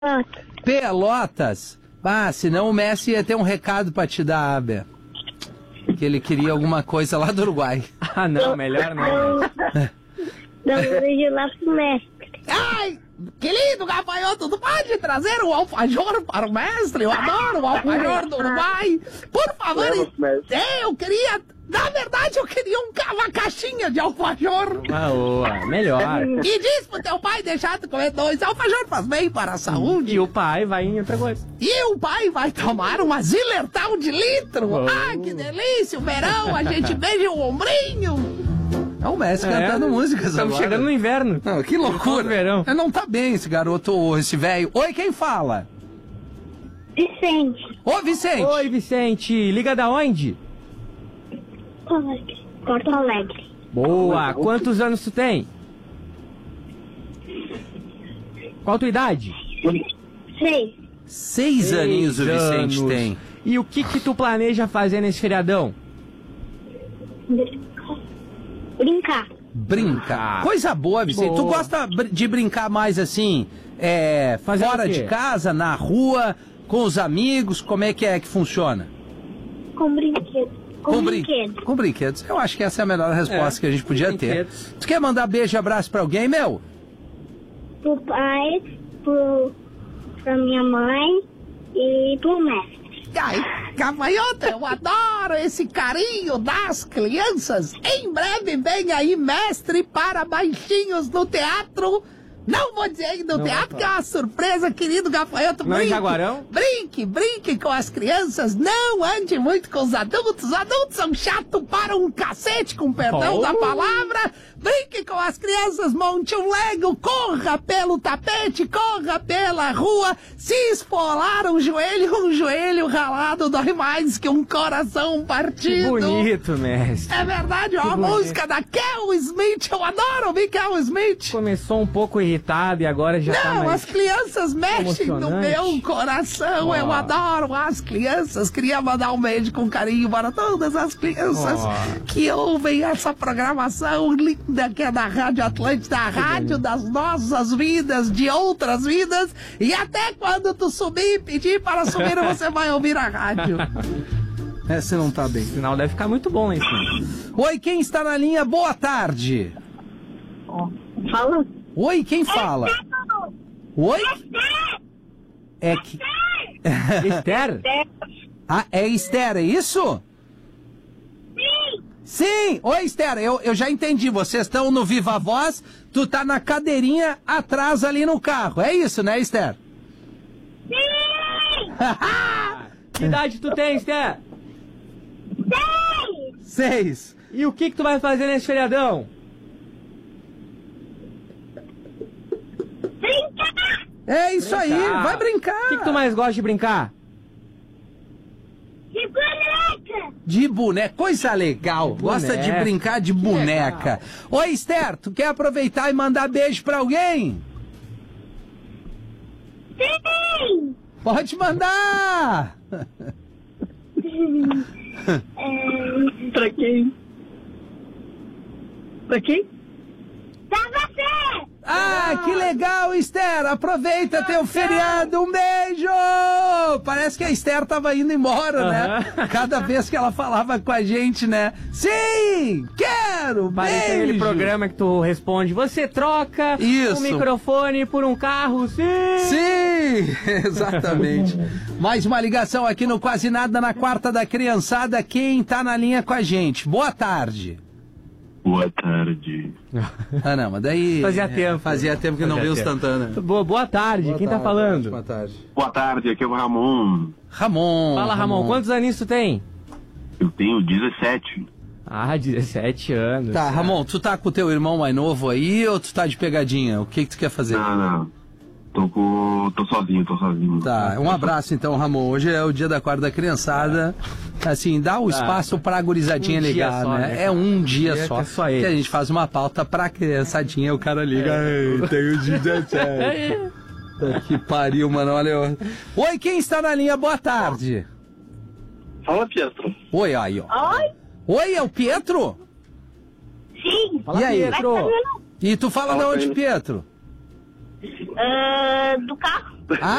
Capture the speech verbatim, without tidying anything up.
Pelotas. Ah, senão o Messi ia ter um recado pra te dar, Abel. Que ele queria alguma coisa lá do Uruguai. Ah, não, melhor não. Não, eu lá pro mestre. Ai, querido gafanhoto, tu pode trazer o alfajor para o mestre? Eu adoro o alfajor do Uruguai. Por favor, é, eu queria... Na verdade, eu queria um, uma caixinha de alfajor. Ah, boa, melhor. E diz pro teu pai deixar tu comer dois. Alfajor faz bem para a saúde. E o pai vai em outra coisa. E o pai vai tomar uma Zillertal de litro. Oh. Ah, que delícia, o verão, a gente beija o ombrinho. É o Messi É, cantando músicas Estamos agora. chegando no inverno. Não, que loucura. Verão. É, não tá bem esse garoto, esse velho. Oi, quem fala? Vicente. Ô, Vicente. Oi, Vicente. Liga da onde? Porto Alegre. Porto Alegre. Boa. Quantos anos tu tem? Qual a tua idade? Seis. Seis aninhos o Vicente anos. tem. E o que que tu planeja fazer nesse feriadão? Brincar. Brincar. Coisa boa, Vicente. Boa. Tu gosta br- de brincar mais assim, é, Fazer fora o quê? de casa, na rua, com os amigos? Como é que é que funciona? Com brinquedo. Com, brin- brinquedo. Com brinquedos. Eu acho que essa é a melhor resposta É, que a gente podia ter. brinquedos. Tu quer mandar beijo e abraço pra alguém, meu? Pro pai, pro, pra minha mãe e pro mestre. Ai, gafanhoto, eu adoro esse carinho das crianças. Em breve vem aí mestre para baixinhos no teatro. Não vou dizer ainda no Não teatro, vai que é uma surpresa, querido gafanhoto. Não é em Jaguarão? Brinque, brinque com as crianças. Não ande muito com os adultos. Os adultos são chatos para um cacete, com perdão Oh. da palavra. Brinque com as crianças, monte um Lego, corra pelo tapete, corra pela rua. Se esfolar um joelho, um joelho ralado dói mais que um coração Que partido. bonito, mestre. É verdade, ó, a bonito. música da Kel Smith. Eu adoro ouvir Kel Smith. Começou um pouco irritado e agora já tá Não, mais... as crianças mexem no emocionante. meu coração. Ó. Eu adoro as crianças. Queria mandar um beijo com carinho para todas as crianças Ó. que ouvem essa programação linda que é da Rádio Atlântida, a rádio das nossas vidas, de outras vidas. E até quando tu subir e pedir para subir, você vai ouvir a rádio. Essa não tá bem. O sinal deve ficar muito bom, hein, sim. Oi, quem está na linha? Boa tarde. Fala. Oi, quem fala? Oi? É que... Esther? Ah, é Esther, é isso? Sim. Sim! Oi, Esther, eu, eu já entendi. Vocês estão no Viva Voz, tu tá na cadeirinha atrás ali no carro. É isso, né, Esther? Sim. Que idade tu tem, Esther? Seis. Seis. E o que que tu vai fazer nesse feriadão? Brincar. É isso aí, Brincar. vai brincar. O que que tu mais gosta de brincar? De boneca. De boneca, coisa legal. De Gosta de boneca. brincar de Que boneca. legal. Oi, Esther, tu quer aproveitar e mandar beijo pra alguém? Sim. Pode mandar. É, Pra quem? Pra quem? pra você. Ah, que legal, Esther. Aproveita teu feriado. Um beijo. Parece que a Esther tava indo embora, né? Aham. Cada vez que ela falava com a gente, né? Sim, quero. Parece beijo. aquele programa que tu responde, você troca Isso. o microfone por um carro, sim! Sim, exatamente. Mais uma ligação aqui no Quase Nada na quarta da criançada. Quem tá na linha com a gente? Boa tarde. Boa tarde. Ah, não, mas daí... Fazia é, tempo. Fazia tempo que não Fazia viu os tempo. Tantana. Boa, boa tarde, Boa quem tarde, tá falando? Boa tarde. Boa tarde, aqui é o Ramon. Ramon. Fala, Ramon, quantos aninhos tu tem? Eu tenho dezessete. Ah, dezessete anos. Tá, Ramon, tu tá com o teu irmão mais novo aí ou tu tá de pegadinha? O que que tu quer fazer? Não, não. Tô com. tô sozinho, tô sozinho. Tá, um abraço então, Ramon. Hoje é o dia da quarta da criançada. Assim, dá o espaço pra gurizadinha Um dia ligar, só, né? né? É um dia dia só. que é só que eles. a gente faz uma pauta pra criançadinha e o cara liga. Ei, tenho dezessete. Puta que pariu, mano. Olha. eu- Oi, quem está na linha? Boa tarde. Fala, Pietro. Oi, aí, ó. Oi. Oi, é o Pietro? Sim. Fala, E aí? Pietro. E tu fala Fala de pra onde, ele. Pietro? Ah, do carro. Ah,